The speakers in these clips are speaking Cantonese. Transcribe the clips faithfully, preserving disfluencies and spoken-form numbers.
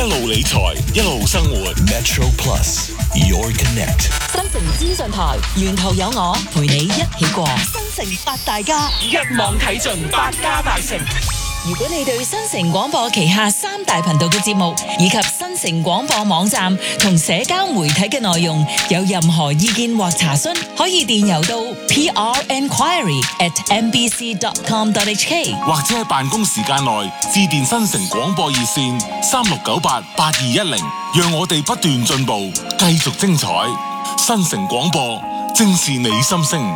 一路理財，一路生活。Metro Plus Your Connect。 新城資訊台，沿途有我陪你一起過。新城八大家， 一網睇盡百家大成。 如果你對新城廣播旗下三大頻道嘅節目以及新城廣播網站同社交媒體嘅內容有任何意見或查詢，可以電郵到 p r enquiry at m b c dot com dot h k， 或者喺辦公時間內致電新城廣播熱線三六九八八二一零，讓我哋不斷進步，繼續精彩。新城廣播，正是你心聲。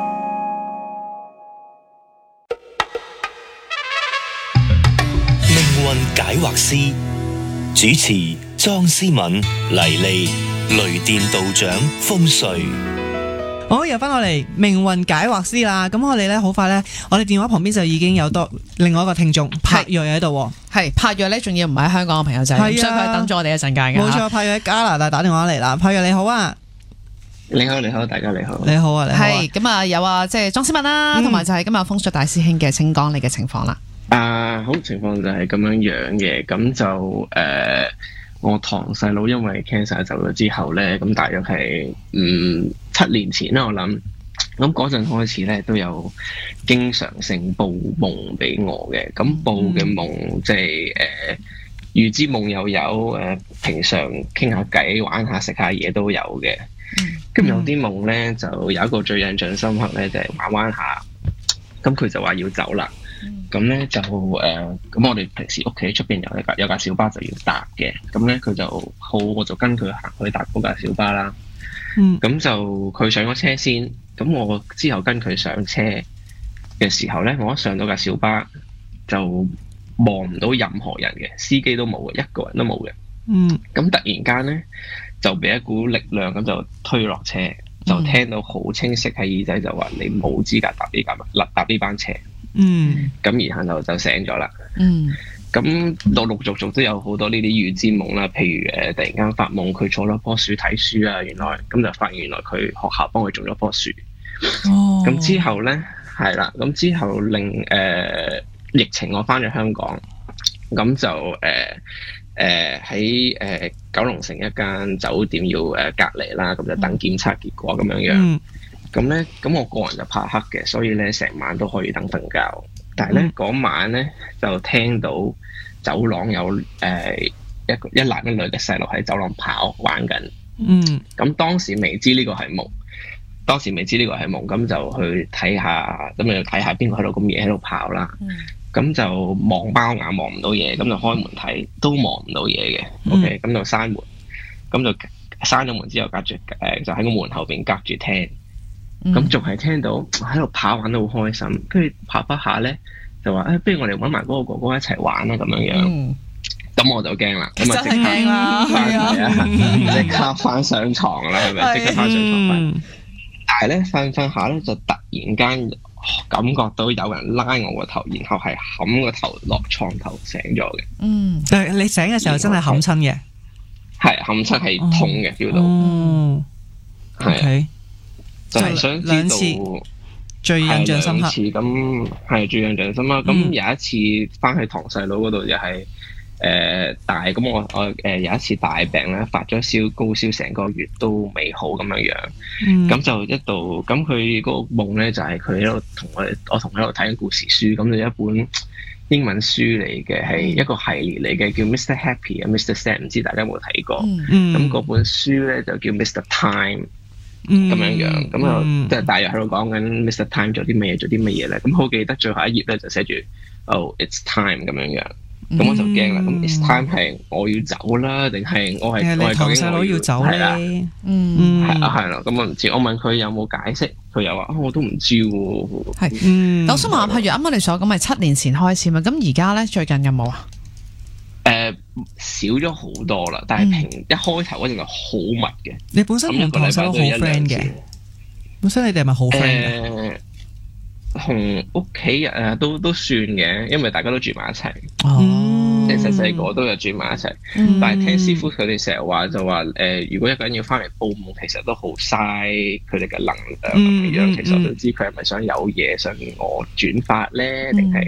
解惑師主持莊思敏、黎莉、雷電道長風瑞。 好，又翻落嚟命運解惑師啦。咁我哋咧好快咧，我哋電話旁邊就已經有多另外一個聽眾柏睿喺度。 係柏睿咧，仲要唔係喺香港嘅朋友仔，所以佢係等咗我哋一陣間嘅。 冇錯，柏睿喺加拿大打電話嚟啦。柏睿你好啊！ 你好，你好，大家你好。 你好啊，你好。 係咁啊，有啊，即係莊思敏啦，同埋、嗯、就係今日風水大師兄嘅，請講你嘅情況啦。 啊，好，情況就係咁樣樣嘅，咁就誒、呃，我堂細佬因為 cancer 走咗之後咧，咁大約係嗯七年前啦，我諗，咁嗰陣開始咧都有經常性報夢俾我嘅，咁報嘅夢即係誒預知夢又有，誒、呃、平常傾下偈、玩下、食下嘢都有嘅，咁、嗯、有啲夢咧就有一個最印象深刻咧，就係、是、玩玩下，咁佢就話要走啦。咁咧就誒，咁、呃、我哋平時屋企出邊有一架有架小巴就要搭嘅，咁咧佢就好，我就跟佢行去搭嗰架小巴啦。嗯，咁就佢上咗車先，咁我之後跟佢上車嘅時候咧，我一上到架小巴就望唔到任何人嘅，司機都冇嘅，一個人都冇嘅。嗯，咁突然間咧就俾一股力量咁就推落車，就聽到好清晰喺耳仔就話你冇資格搭呢架搭呢班車。嗯，咁然後就就醒咗啦。嗯，咁陸陸續續都有好多呢啲預知夢啦，譬如誒、呃、突然間發夢佢坐咗棵樹睇書啊，原來咁就發現原來佢學校幫佢種咗棵樹。哦，咁之後咧係啦，咁之後令誒、呃、疫情我翻咗香港，咁就誒誒喺誒九龍城一間酒店要誒隔離啦，咁就等檢測結果咁樣樣。嗯咁咧，咁我個人就怕黑嘅，所以咧成晚都可以等瞓覺。但係咧嗰晚咧就聽到走廊有誒、呃、一個一男一女嘅細路喺走廊跑玩緊。嗯。咁當時未知呢個係夢，當時未知呢個係夢，咁就去睇下，咁就睇下邊個喺度咁夜喺度跑啦。嗯。咁就望包眼望唔到嘢，咁就開門睇都望唔到嘢嘅。嗯、OK，咁就閂門，咁就閂咗門之後隔住誒、呃、就喺個門後邊隔住聽。咁仲係聽到喺度跑玩得好開心，跟住跑跑下咧就話誒、哎，不如我哋搵埋嗰個哥哥一齊玩啦咁樣樣。咁、嗯、我就驚啦，咁啊即刻翻嚟啊，即刻翻上床啦，係咪？即刻翻上床瞓。但係咧瞓瞓下咧就突然間感覺到有人拉我個頭，然後係冚個頭落床頭醒咗嘅。嗯， 但係你醒嘅時候真係冚親嘅， 係冚親係痛嘅 feel 到。 哦，係。 就係想知道最印象深刻， 咁係最印象深刻。咁、嗯、有一次翻去堂細佬嗰度，又係誒大咁我我誒、呃、有一次大病咧，發咗燒高燒成個月都未好咁樣樣。咁、嗯、就一度咁佢嗰個夢咧，就係佢喺度同我哋我同佢喺度睇緊故事書，咁就一本英文書嚟嘅，係一個系列嚟嘅，叫 Mister Happy 啊 Mister Sad， 唔知大家有冇睇過？咁嗰、嗯、本書咧就叫 Mister Time。咁、嗯、樣樣，咁啊，即係大約喺度講緊 Mister Time 做啲乜嘢，做啲乜嘢咧？咁好記得最後一頁咧就寫住 Oh it's time 咁樣樣，咁我就驚啦。咁、嗯、It's time 係我要走啦，定係我係我係究竟我要走咧？嗯，係啊，係啦。咁我唔知，我問佢有冇解釋，佢又話啊，我都唔知喎。 係，嗯。我想問下柏睿，啱啱你所講咪七年前開始嘛？咁而家咧最近有冇啊？ 誒、呃，少咗好多啦，但係平、嗯、一開頭嗰陣係好密嘅。 你本身同堂細佬好 friend 嘅，本身你哋係咪好 friend 嘅？ 同屋企人誒都都算嘅，因為大家都住埋一齊。哦，即係細細個都有住埋一齊。嗯、但係聽師傅佢哋成日話就話誒、呃，如果一個人要翻嚟報夢，其實都好嘥佢哋嘅能量咁樣。嗯、其實我都知佢係咪想有嘢想我轉發咧，定係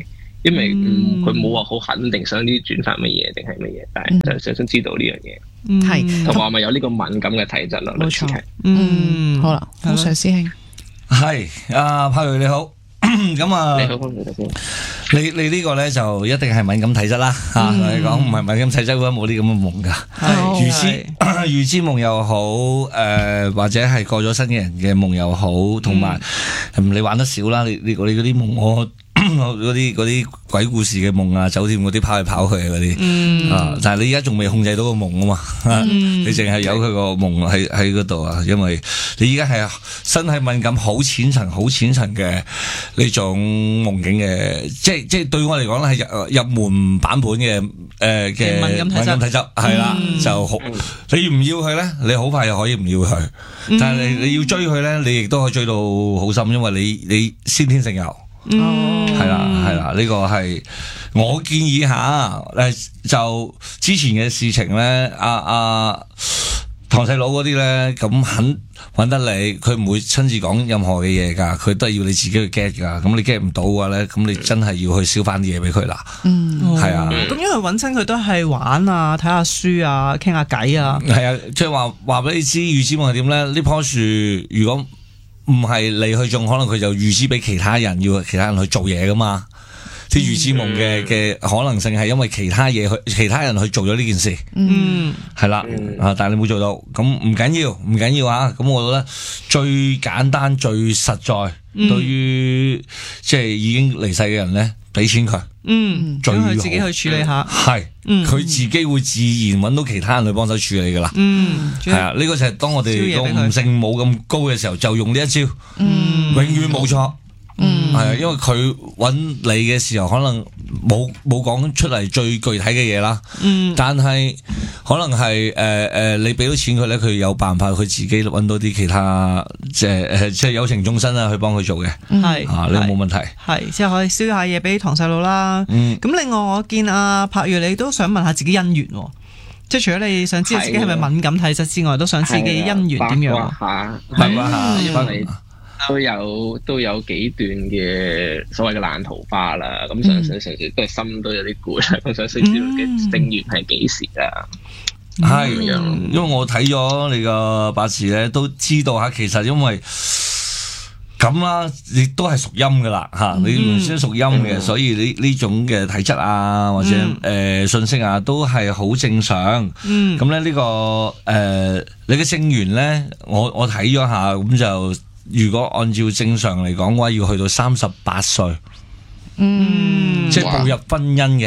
因為嗯佢冇話好肯定想啲轉發乜嘢定係乜嘢，但係就想想知道呢樣嘢， 係同埋我咪有呢個敏感嘅體質咯， 冇錯類似係。 嗯，好啦，好常師兄， 係阿柏瑞你好，咁啊， 你好，你好先。 你你呢個咧就一定係敏感體質啦嚇，同你講唔係敏感體質嘅話冇啲咁嘅夢㗎。 係預知預知夢又好，誒或者係過咗身嘅人嘅夢又好，同埋你玩得少啦，你你你嗰啲夢我。嗰啲嗰啲鬼故事嘅夢啊，酒店嗰啲跑嚟跑去嗰啲， 嗯啊！但係你而家仲未控制到個夢啊嘛， 嗯、 你淨係有佢個夢喺喺嗰度啊，因為你而家係身體敏感好淺層、好淺層嘅呢種夢境嘅，即係即係對我嚟講咧係入入門版本嘅誒嘅敏感體質， 敏感體質係啦， 嗯、 就好。你唔要佢咧，你好快又可以唔要佢， 嗯、 但係你你要追佢咧，你亦都可以追到好深，因為你你先天性有。 嗯， 係啦係啦，呢個係我建議下誒，就之前嘅事情咧，阿阿堂細佬嗰啲咧，咁肯揾得你，佢唔會親自講任何嘅嘢噶，佢都係要你自己去 get 噶，咁你 get 唔到嘅話咧，咁你真係要去燒翻啲嘢俾佢啦。嗯，係啊。 咁因為揾親佢都係玩啊，睇下書啊，傾下偈啊。 係啊，即係話話俾你知預知夢係點咧？呢棵樹如果唔係你去種，可能佢就預知俾其他人，要其他人去做嘢噶嘛。啲預知夢嘅嘅可能性係因為其他嘢去，其他人去做咗呢件事。嗯，係啦，啊，但係你冇做到，咁唔緊要，唔緊要啊。咁我覺得最簡單、最實在，嗯、對於即係已經離世嘅人咧，俾錢佢。 嗯，最好自己去處理下。 係，佢、嗯、自己會自然揾到其他人去幫手處理噶啦。嗯，係啊，呢、這個就係當我哋個悟性冇咁高嘅時候，就用呢一招。嗯，永遠冇錯。嗯，係啊，因為佢揾你嘅時候，可能冇冇講出嚟最具體嘅嘢啦。嗯，但係可能係誒誒，你俾到錢佢咧，佢有辦法，佢自己揾到啲其他即係誒即係有情眾生啊，去幫佢做嘅。係啊，呢個冇問題。係， 之後可以燒下嘢俾唐細佬啦。嗯，咁另外我見阿柏如你都想問下自己姻緣，即係除咗你想知道自己係咪敏感體質之外，都想自己姻緣點樣啊？ 八卦下，因為都有都有幾段嘅所謂嘅爛桃花啦，咁想想成時都係心都有啲攰，咁想想知道嘅正緣係幾時啊？ 係，因為我睇咗你個八字咧，都知道吓，其實因為咁啦，亦都係屬陰噶啦吓，你原先屬陰嘅，所以呢呢種嘅體質啊，或者誒信息啊，都係好正常。咁咧呢個誒你嘅正緣咧，我我睇咗下，咁就。如果按照正常嚟講嘅話，要去到三十八歲，嗯，即係步入婚姻嘅，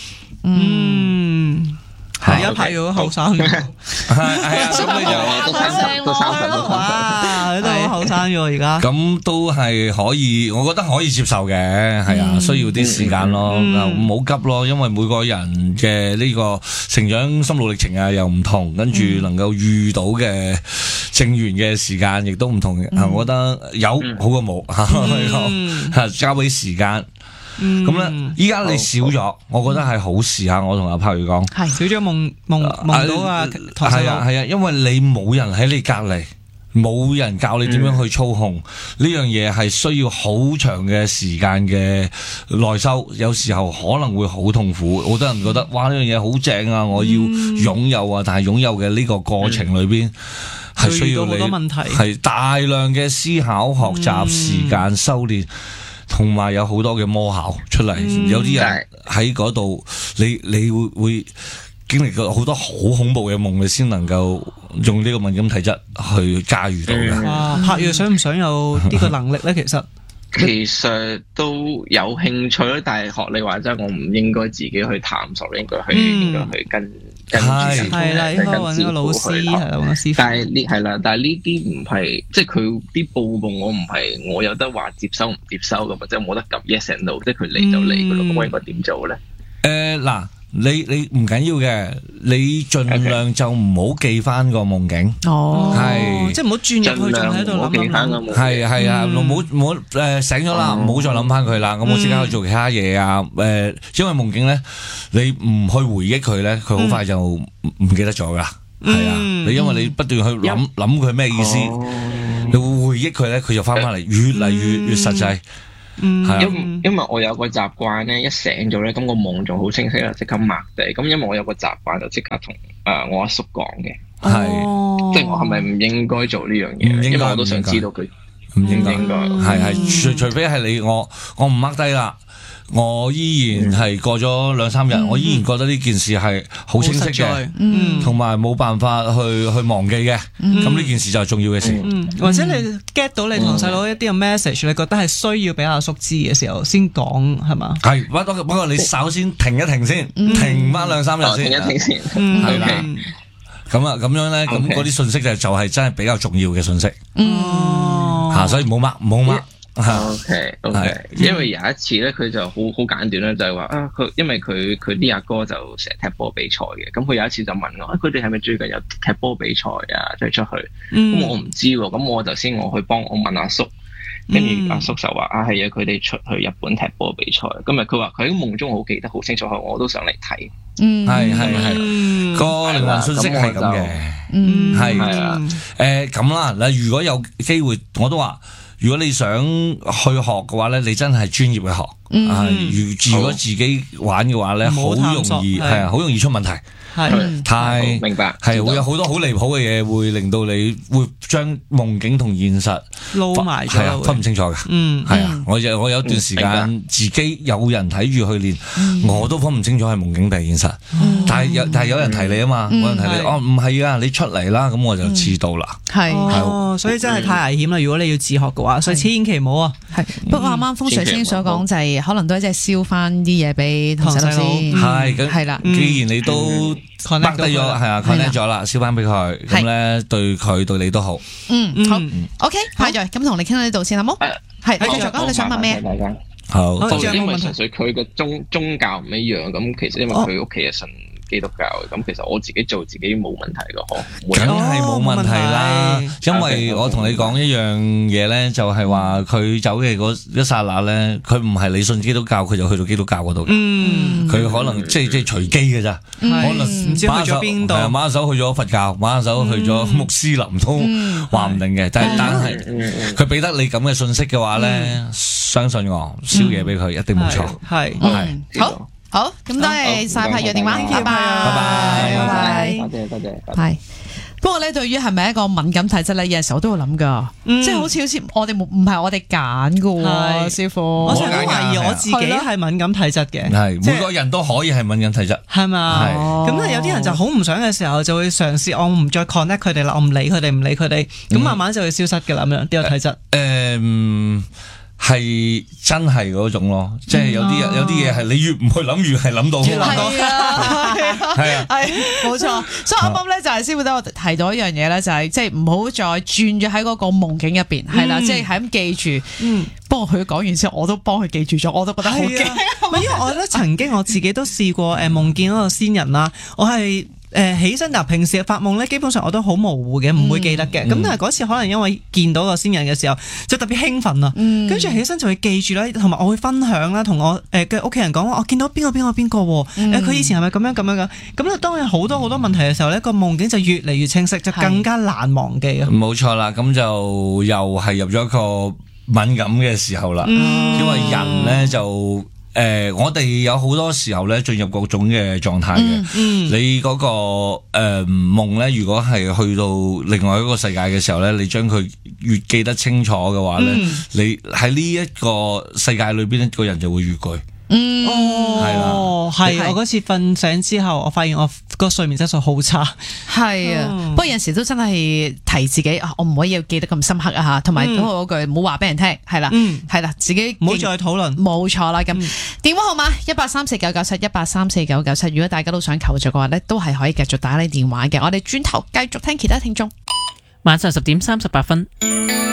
嗯， 係一排要後生嘅， 係係啊，咁你就都三十，都三十，都三十， 都好後生嘅而家， 咁都係可以，我覺得可以接受嘅，係啊，需要啲時間咯，唔好急咯，因為每個人嘅呢個成長心路歷程啊又唔同，跟住能夠遇到嘅正緣嘅時間亦都唔同嘅，嗯、我覺得有好過冇嚇，交俾時間。咁咧，依家你少咗，我覺得係好事嚇。我同阿柏如講， 係少咗夢夢夢到啊， 係啊係啊，因為你冇人喺你隔離，冇人教你點樣去操控呢、嗯、樣嘢，係需要好長嘅時間嘅內修，有時候可能會好痛苦。好多人覺得哇，呢樣嘢好正啊，我要擁有啊，但係擁有嘅呢個過程裏邊。係需要你係大量嘅思考、學習、嗯、時間修煉，同埋有好多嘅魔考出嚟。嗯、有啲人喺嗰度，你你會會經歷過好多好恐怖嘅夢，你先能夠用呢個敏感體質去駕馭到嘅。 哇！柏若想唔想有呢個能力咧？其實其實都有興趣咯，但係學你話齋，我唔應該自己去探索，應該去、嗯、應該去跟。 係係啦，應該揾個老師係啦，揾個師傅。 但係呢係啦，但係呢啲唔係，即係佢啲報夢，我唔係我有得話接收唔接收噶嘛，即係冇得撳 yes and no，即係佢嚟就嚟噶咯。咁我應該點做咧？誒嗱、呃， 你你唔緊要嘅，你盡量就唔好記翻個夢境。哦，係即係唔好轉入去，仲喺度諗諗。 係係啊，唔好唔好誒醒咗啦，唔好再諗翻佢啦。咁我即刻去做其他嘢啊！誒，因為夢境咧，你唔去回憶佢咧，佢好快就唔記得咗噶。係啊，你因為你不斷去諗諗佢咩意思，你會回憶佢咧，佢就翻翻嚟，越嚟越越實際。 嗯， 係啊因因為我有個習慣咧，一醒咗咧，咁個夢仲好清晰啦，即刻擘地。咁因為我有個習慣，就即刻同誒我阿叔講嘅， 係哦即係我係咪唔應該做呢樣嘢咧？ 唔應該因為我都想知道佢唔應該應該係係除除非係你我我唔 mark 低啦。我依然係過咗兩三日，我依然覺得呢件事係好清晰嘅好實在，嗯同埋冇辦法去去忘記嘅。咁呢件事就係重要嘅事。 嗯，或者你 get 到你同細佬一啲嘅 message，你覺得係需要俾阿叔知嘅時候先講係嘛？ 係，不過不過你首先停一停先，停翻兩三日哦停先。 一停先。 嗯係啦 OK 咁啊，咁樣咧，咁 OK 嗰啲信息就就係真係比較重要嘅信息哦嚇，所以冇 mark 冇 mark 嚇。 O K O 係 K，因為有一次咧，佢就好好簡短啦，就係話啊，佢因為佢佢啲阿哥就成日踢波比賽嘅，咁佢有一次就問我，啊佢哋係咪最近有踢波比賽啊？即係出去，咁、 嗯我唔知喎，咁我就先我去幫我問阿叔，跟住阿叔就話啊係啊，佢哋出去日本踢波比賽，咁咪佢話佢喺夢中好記得好清楚，我都想嚟睇， 嗯， 係係係， 嗯個靈魂信息係咁嘅。 嗯係係啊， 誒咁啦，嗱，如果有機會，我都話，如果你想去學嘅話咧，你真係專業去學。 嗯啊，如如果自己玩嘅話咧， 唔好好探索容易係係啊，好容易出問題。 係太明白係會有好多好離譜嘅嘢，會令到你會將夢境同現實撈埋咗係啊， 會分唔清楚嘅。 嗯係啊，我有我有段時嗯明間自己有人睇住去練，我都分唔清楚係夢境定係現實。但係有但係有人提你啊嘛，有人提你係哦唔係啊，你出嚟啦，咁我就知道啦。 係哦，所以真係太危險啦！如果你要自學嘅話，所以千祈唔好啊。 係。不過啱啱風水先所講就係可能都係即係燒翻啲嘢俾唐細佬先， 係咁係啦。 既然你都 connect 低咗， 到佢係啊係啦 connect 咗啦，燒翻俾佢，咁咧對佢對你都好。 嗯，好，OK，下鋭咁同你傾到呢度先，好冇？係，你繼續講，你想問咩啊？ 大家好， 好就因仲有冇問題為純粹佢嘅宗宗教唔一樣，咁其實因為佢屋企係信基督教嘅，咁其實我自己做自己冇問題嘅，嗬。 梗係冇問題啦哦冇問， 因為我同你講一樣嘢咧，就係話佢走嘅嗰一剎那咧，佢唔係你信基督教，佢就去到基督教嗰度嘅。 嗯， 佢可能即係即係隨機嘅咋，可能唔知去咗邊度係啊馬下手去咗佛教，馬下手去咗穆斯林都話唔定嘅。但係但係嗯佢俾得你咁嘅信息嘅話咧，相信我燒嘢俾佢一定冇錯。 係係嗯好。好，咁多謝晒柏若電話，拜拜， 拜拜拜多謝多謝。 係。不過咧，對於係咪一個敏感體質咧，有陣時我都會諗噶， 嗯即係好似好似我哋冇唔係我哋揀噶喎， 係師傅。 我成日都懷疑我自己係敏感體質嘅，即係係每個人都可以係敏感體質。 係嘛？ 係咁咧有啲人就好唔想嘅時候，就會嘗試我唔再 connect 佢哋啦，我唔理佢哋，唔理佢哋，咁慢慢就會消失嘅啦。咁樣呢個體質， 誒係真係嗰種咯，即係有啲有啲嘢係你越唔去諗，越係諗到。 越諗到係啊， 係啊係冇錯。所以啱啱咧就係師傅都我提到一樣嘢咧，就係即係唔好再轉咗喺嗰個夢境入邊，係啦，即係係咁記住。 嗯。 不過佢講完之後，我都幫佢記住咗，我都覺得好驚。 係啊唔係因為我覺得曾經我自己都試過誒夢見嗰個仙人啦，我係。誒起身，但平時嘅發夢咧，基本上我都好模糊嘅，唔會記得嘅。咁、但係嗰次可能因為見到個仙人嘅時候，就特別興奮啊！跟住、起身就會記住啦，同埋我會分享啦，同我誒嘅屋企人講話，我見到邊個邊個邊個喎，誒佢以前係咪咁樣咁樣㗎？咁咧當有好多好多問題嘅時候咧，個夢境就越嚟越清晰，就更加難忘記啊！ 冇錯啦，咁就又係入咗一個敏感嘅時候啦， 嗯因為人咧就。誒、呃，我哋有好多時候咧進入各種嘅狀態嘅。 嗯你嗰、個誒、呃、夢咧，如果係去到另外一個世界嘅時候咧，你將佢越記得清楚嘅話咧， 嗯你喺呢一個世界裏邊咧，個人就會越攰。 嗯， 哦，係係我嗰次瞓醒之後，我發現我個睡眠質素好差。 係啊。 嗯不過有陣時都真係提自己，啊我唔可以記得咁深刻啊嚇，同埋嗯都係嗰句唔好話俾人聽，係啦， 嗯係啦，自己唔好再討論。 冇錯啦，咁、 嗯電話號碼一八三四九九七一八三四九九七，如果大家都想求助嘅話咧，都係可以繼續打呢電話嘅。我哋轉頭繼續聽其他聽眾。 晚上十點三十八分， 新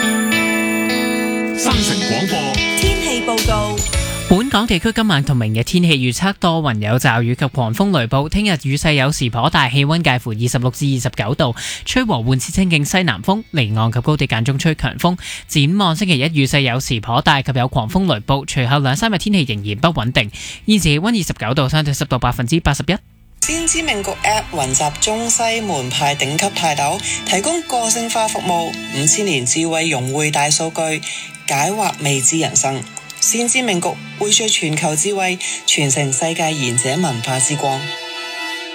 城廣播天氣報告。 本港地區今晚同明日天氣預測多雲有驟雨及狂風雷暴，聽日雨勢有時頗大，氣溫介乎二十六至二十九度，吹和緩至清勁西南風，離岸及高地間中吹強風。展望星期一雨勢有時頗大及有狂風雷暴，隨後兩三日天氣仍然不穩定。現時氣溫二十九度，相對濕度百分之八十一。 先知命局 App 雲集中西門派頂級泰斗，提供個性化服務，五千年智慧融匯大數據，解惑未知人生。 先知命局匯聚全球智慧，傳承世界賢者文化之光。